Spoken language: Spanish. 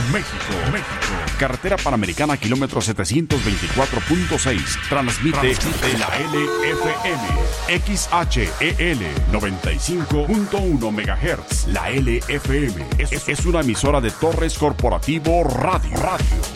México. Carretera Panamericana, kilómetro 724.6. Transmite la LFM. XHEL 95.1 MHz. La LFM es una emisora de Torres Corporativo Radio.